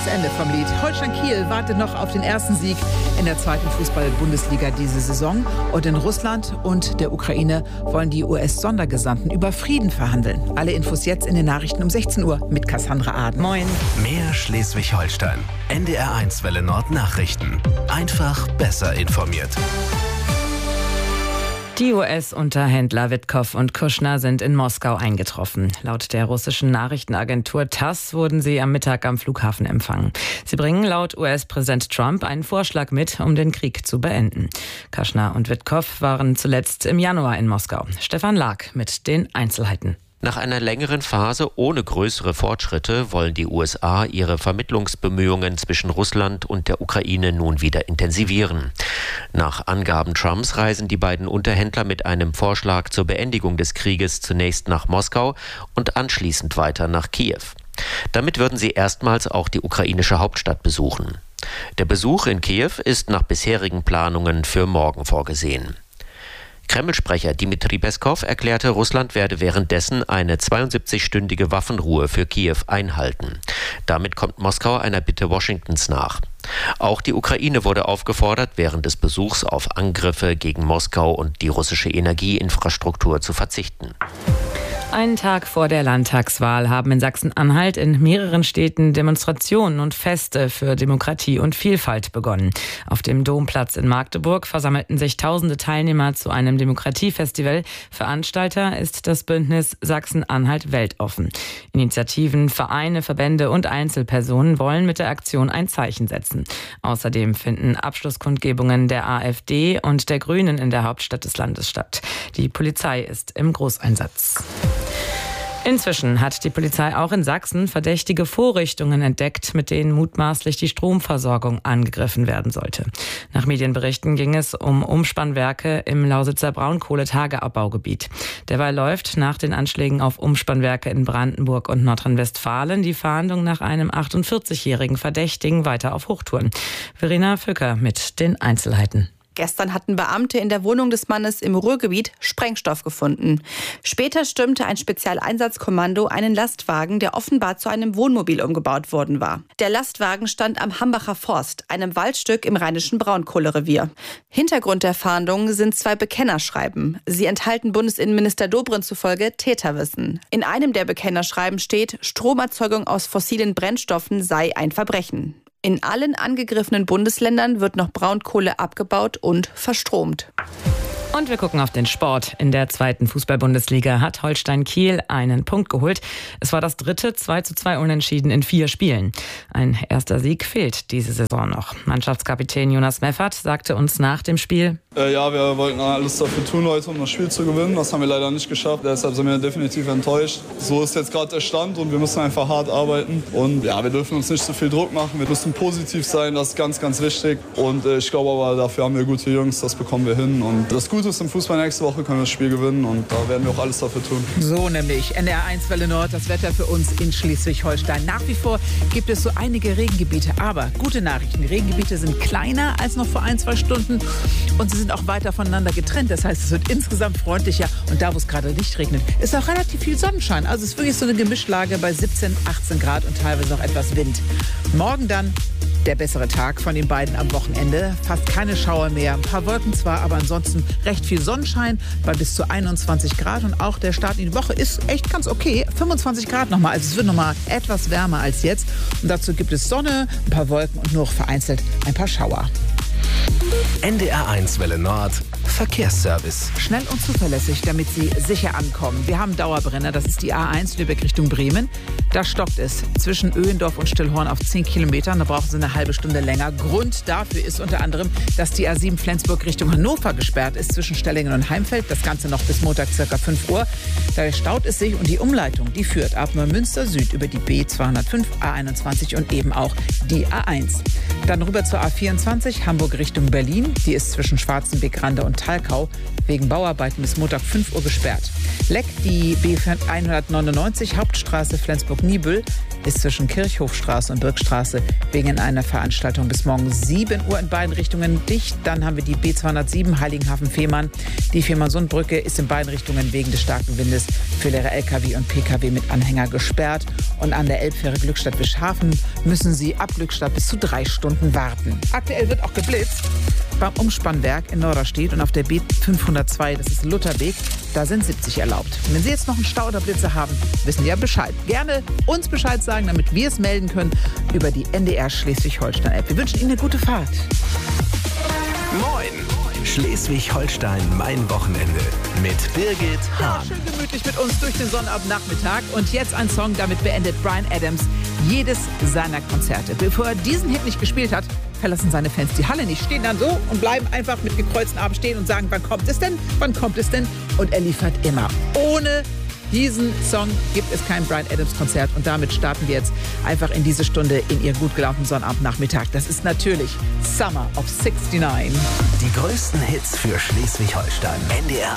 Ende vom Lied. Holstein Kiel wartet noch auf den ersten Sieg in der zweiten Fußball-Bundesliga diese Saison. Und in Russland und der Ukraine wollen die US-Sondergesandten über Frieden verhandeln. Alle Infos jetzt in den Nachrichten um 16 Uhr mit Cassandra Aden. Moin. Mehr Schleswig-Holstein. NDR1 Welle Nord Nachrichten. Einfach besser informiert. Die US-Unterhändler Witkow und Kushner sind in Moskau eingetroffen. Laut der russischen Nachrichtenagentur TASS wurden sie am Mittag am Flughafen empfangen. Sie bringen laut US-Präsident Trump einen Vorschlag mit, um den Krieg zu beenden. Kushner und Witkow waren zuletzt im Januar in Moskau. Stefan Lag mit den Einzelheiten. Nach einer längeren Phase ohne größere Fortschritte wollen die USA ihre Vermittlungsbemühungen zwischen Russland und der Ukraine nun wieder intensivieren. Nach Angaben Trumps reisen die beiden Unterhändler mit einem Vorschlag zur Beendigung des Krieges zunächst nach Moskau und anschließend weiter nach Kiew. Damit würden sie erstmals auch die ukrainische Hauptstadt besuchen. Der Besuch in Kiew ist nach bisherigen Planungen für morgen vorgesehen. Kreml-Sprecher Dmitri Peskov erklärte, Russland werde währenddessen eine 72-stündige Waffenruhe für Kiew einhalten. Damit kommt Moskau einer Bitte Washingtons nach. Auch die Ukraine wurde aufgefordert, während des Besuchs auf Angriffe gegen Moskau und die russische Energieinfrastruktur zu verzichten. Einen Tag vor der Landtagswahl haben in Sachsen-Anhalt in mehreren Städten Demonstrationen und Feste für Demokratie und Vielfalt begonnen. Auf dem Domplatz in Magdeburg versammelten sich tausende Teilnehmer zu einem Demokratiefestival. Veranstalter ist das Bündnis Sachsen-Anhalt weltoffen. Initiativen, Vereine, Verbände und Einzelpersonen wollen mit der Aktion ein Zeichen setzen. Außerdem finden Abschlusskundgebungen der AfD und der Grünen in der Hauptstadt des Landes statt. Die Polizei ist im Großeinsatz. Inzwischen hat die Polizei auch in Sachsen verdächtige Vorrichtungen entdeckt, mit denen mutmaßlich die Stromversorgung angegriffen werden sollte. Nach Medienberichten ging es um Umspannwerke im Lausitzer Braunkohletageabbaugebiet. Derweil läuft nach den Anschlägen auf Umspannwerke in Brandenburg und Nordrhein-Westfalen die Fahndung nach einem 48-jährigen Verdächtigen weiter auf Hochtouren. Verena Fücker mit den Einzelheiten. Gestern hatten Beamte in der Wohnung des Mannes im Ruhrgebiet Sprengstoff gefunden. Später stürmte ein Spezialeinsatzkommando einen Lastwagen, der offenbar zu einem Wohnmobil umgebaut worden war. Der Lastwagen stand am Hambacher Forst, einem Waldstück im rheinischen Braunkohlerevier. Hintergrund der Fahndung sind 2 Bekennerschreiben. Sie enthalten Bundesinnenminister Dobrindt zufolge Täterwissen. In einem der Bekennerschreiben steht, Stromerzeugung aus fossilen Brennstoffen sei ein Verbrechen. In allen angegriffenen Bundesländern wird noch Braunkohle abgebaut und verstromt. Und wir gucken auf den Sport. In der zweiten Fußball-Bundesliga hat Holstein Kiel einen Punkt geholt. Es war das dritte 2:2 Unentschieden in 4 Spielen. Ein erster Sieg fehlt diese Saison noch. Mannschaftskapitän Jonas Meffert sagte uns nach dem Spiel: Ja, wir wollten alles dafür tun heute, um das Spiel zu gewinnen. Das haben wir leider nicht geschafft. Deshalb sind wir definitiv enttäuscht. So ist jetzt gerade der Stand und wir müssen einfach hart arbeiten. Und ja, wir dürfen uns nicht so viel Druck machen. Wir müssen positiv sein, das ist ganz, ganz wichtig. Und ich glaube aber, dafür haben wir gute Jungs, das bekommen wir hin. Und das Gute ist im Fußball, nächste Woche können wir das Spiel gewinnen und da werden wir auch alles dafür tun. So nämlich, NDR1 Welle Nord, das Wetter für uns in Schleswig-Holstein. Nach wie vor gibt es so einige Regengebiete, aber gute Nachrichten. Regengebiete sind kleiner als noch vor 1-2 Stunden und sie sind auch weiter voneinander getrennt. Das heißt, es wird insgesamt freundlicher und da, wo es gerade nicht regnet, ist auch relativ viel Sonnenschein. Also es ist wirklich so eine Gemischlage bei 17, 18 Grad und teilweise noch etwas Wind. Morgen dann der bessere Tag von den beiden am Wochenende. Fast keine Schauer mehr. Ein paar Wolken zwar, aber ansonsten recht viel Sonnenschein bei bis zu 21 Grad. Und auch der Start in die Woche ist echt ganz okay. 25 Grad nochmal. Also es wird nochmal etwas wärmer als jetzt. Und dazu gibt es Sonne, ein paar Wolken und nur vereinzelt ein paar Schauer. NDR1 Welle Nord Verkehrsservice. Schnell und zuverlässig, damit Sie sicher ankommen. Wir haben Dauerbrenner, das ist die A1 Lübeck Richtung Bremen. Da stockt es zwischen Öhendorf und Stillhorn auf 10 Kilometern. Da brauchen Sie eine halbe Stunde länger. Grund dafür ist unter anderem, dass die A7 Flensburg Richtung Hannover gesperrt ist zwischen Stellingen und Heimfeld. Das Ganze noch bis Montag ca. 5 Uhr. Da staut es sich und die Umleitung, die führt ab Neumünster Süd über die B205, A21 und eben auch die A1. Dann rüber zur A24 Hamburg Richtung Berlin. Die ist zwischen Schwarzenbeck-Rande und Halkau wegen Bauarbeiten bis Montag 5 Uhr gesperrt. Leck, die B199 Hauptstraße Flensburg-Niebüll, ist zwischen Kirchhofstraße und Birkstraße wegen einer Veranstaltung bis morgen 7 Uhr in beiden Richtungen dicht. Dann haben wir die B207 Heiligenhafen-Fehmarn. Die Fehmarnsundbrücke ist in beiden Richtungen wegen des starken Windes für leere Lkw und Pkw mit Anhänger gesperrt. Und an der Elbfähre Glückstadt-Bischhafen müssen Sie ab Glückstadt bis zu 3 Stunden warten. Aktuell wird auch geblitzt beim Umspannwerk in Norderstedt und auf der B502, das ist Lutherweg, da sind 70 erlaubt. Und wenn Sie jetzt noch einen Stau oder Blitze haben, wissen Sie ja Bescheid. Gerne uns Bescheid sagen, damit wir es melden können über die NDR Schleswig-Holstein-App. Wir wünschen Ihnen eine gute Fahrt. Moin! Schleswig-Holstein, mein Wochenende mit Birgit Hahn. Ja, schön gemütlich mit uns durch den Sonnabendnachmittag. Und jetzt ein Song, damit beendet Bryan Adams jedes seiner Konzerte. Bevor er diesen Hit nicht gespielt hat, verlassen seine Fans die Halle nicht, stehen dann so und bleiben einfach mit gekreuzten Armen stehen und sagen, wann kommt es denn? Wann kommt es denn? Und er liefert immer. Ohne diesen Song gibt es kein Bryan Adams Konzert und damit starten wir jetzt einfach in diese Stunde in Ihr gut gelaunten Sonnabendnachmittag. Das ist natürlich Summer of 69. Die größten Hits für Schleswig-Holstein. NDR